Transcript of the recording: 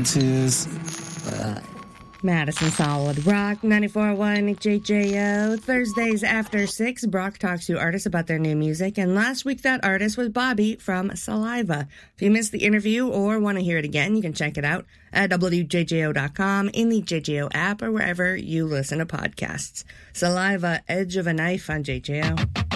tears. Madison Solid Rock, 94.1 JJO. Thursdays after 6, Brock talks to artists about their new music, and last week that artist was Bobby from Saliva. If you missed the interview or want to hear it again, you can check it out at WJJO.com, in the JJO app, or wherever you listen to podcasts. Saliva, Edge of a Knife on JJO.